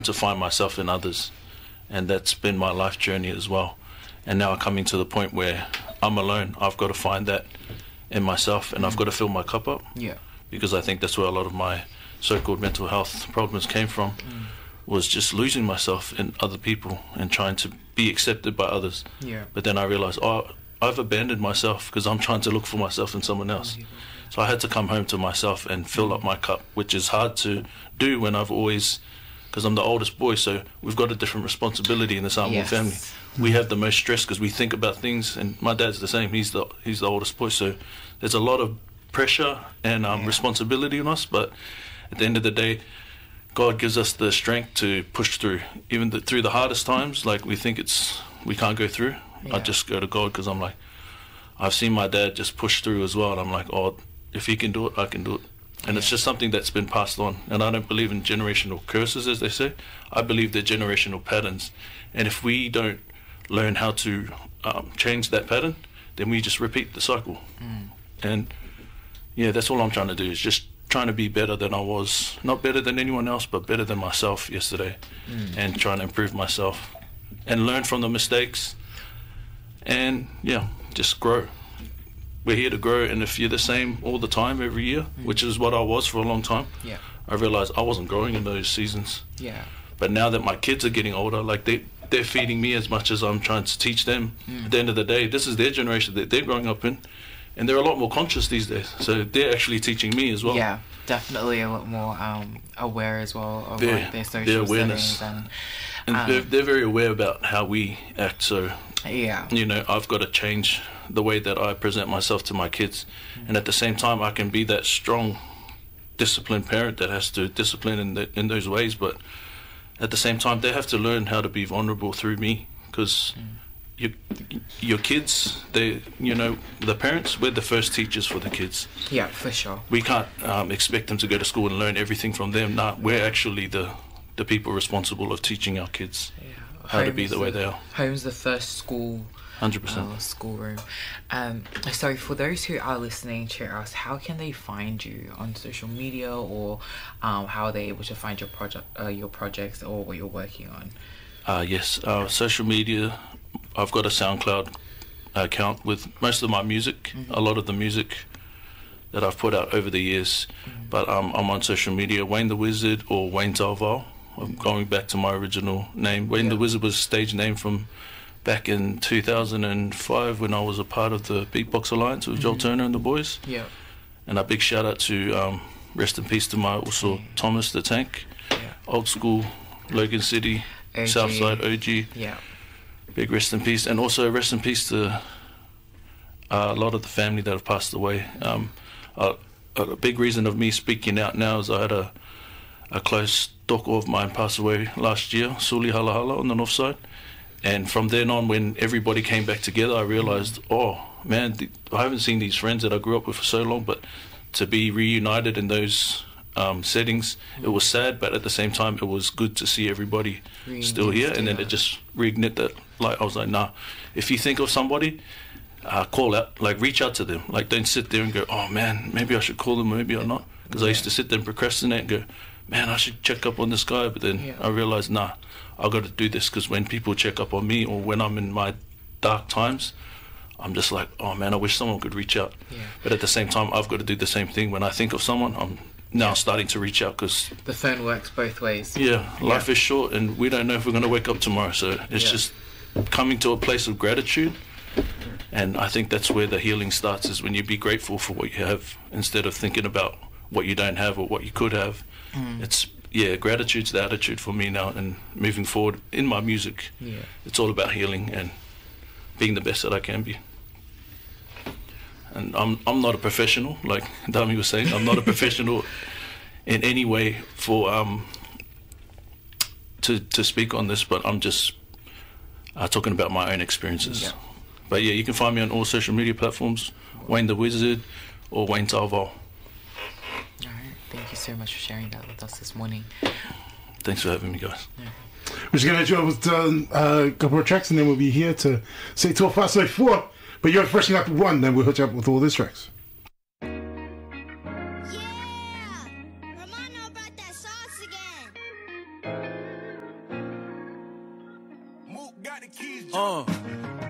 to find myself in others, and that's been my life journey as well. And now I'm coming to the point where I'm alone. I've got to find that in myself, and I've got to fill my cup up. Yeah. Because I think that's where a lot of my so-called mental health problems came from, was just losing myself in other people and trying to be accepted by others. Yeah. But then I realized, I've abandoned myself because I'm trying to look for myself in someone else. So I had to come home to myself and fill up my cup, which is hard to do when I've always, because I'm the oldest boy, so we've got a different responsibility in the Samoan family. We have the most stress because we think about things, and my dad's the same. He's the oldest boy, so there's a lot of pressure and responsibility on us. But at the end of the day, God gives us the strength to push through, even through the hardest times. Like we think we can't go through. I just go to God because I'm like, I've seen my dad just push through as well, and I'm like, oh, if he can do it, I can do it. And it's just something that's been passed on. And I don't believe in generational curses, as they say. I believe they're generational patterns. And if we don't learn how to change that pattern, then we just repeat the cycle. And yeah, that's all I'm trying to do, is just trying to be better than I was. Not better than anyone else, but better than myself yesterday. And trying to improve myself and learn from the mistakes. And yeah, just grow. We're here to grow, and if you're the same all the time every year, which is what I was for a long time, I realized I wasn't growing in those seasons. But now that my kids are getting older, like they're feeding me as much as I'm trying to teach them. At the end of the day, this is their generation that they're growing up in, and they're a lot more conscious these days, so they're actually teaching me as well. Yeah, definitely a lot more aware as well of like their social awareness. settings, and they're very aware about how we act, so yeah, you know, I've got to change the way that I present myself to my kids, and at the same time I can be that strong, disciplined parent that has to discipline in those ways, but at the same time they have to learn how to be vulnerable through me, because your kids, the parents, we're the first teachers for the kids. Yeah, for sure. We can't expect them to go to school and learn everything from them. Nah, we're actually the people responsible of teaching our kids how to be the way they are. Home's the first school. 100%. Schoolroom. So for those who are listening to us, how can they find you on social media, or how are they able to find your projects or what you're working on? Yes, social media. I've got a SoundCloud account with most of my music, a lot of the music that I've put out over the years. But I'm on social media, Wayne the Wizard or Wayne Talval. I'm going back to my original name. Wayne the Wizard was a stage name from back in 2005 when I was a part of the Beatbox Alliance with Joel Turner and the boys. Yeah. And a big shout out to rest in peace to my also Thomas the Tank, old school Logan City, OG. Southside OG. Yeah. Big rest in peace, and also rest in peace to a lot of the family that have passed away. A big reason of me speaking out now is I had a close toko of mine pass away last year, Suli Halahala on the north side. And from then on, when everybody came back together, I realized, oh man, I haven't seen these friends that I grew up with for so long, but to be reunited in those settings, it was sad, but at the same time, it was good to see everybody still here. And then it just reignited that light. I was like, nah, if you think of somebody, call out, like reach out to them. Like don't sit there and go, oh man, maybe I should call them, maybe or not. Because I used to sit there and procrastinate and go, man, I should check up on this guy. But then I realized, nah, I got to do this, because when people check up on me or when I'm in my dark times, I'm just like, oh man, I wish someone could reach out. But at the same time, I've got to do the same thing. When I think of someone, I'm now starting to reach out, because the phone works both ways. Life is short and we don't know if we're going to wake up tomorrow, so it's just coming to a place of gratitude. And I think that's where the healing starts, is when you be grateful for what you have instead of thinking about what you don't have or what you could have. It's gratitude's the attitude for me now, and moving forward in my music. It's all about healing and being the best that I can be. And I'm not a professional, like Dami was saying. I'm not a professional in any way for to speak on this, but I'm just talking about my own experiences. But yeah, you can find me on all social media platforms, Wayne the Wizard or Wayne Talval. Alright, thank you so much for sharing that with us this morning. Thanks for having me, guys. We're just going to jump with a couple of tracks, and then we'll be here to say 12 past 4. But you're freshening up with one, then we'll hook you up with all these tracks. Got the keys,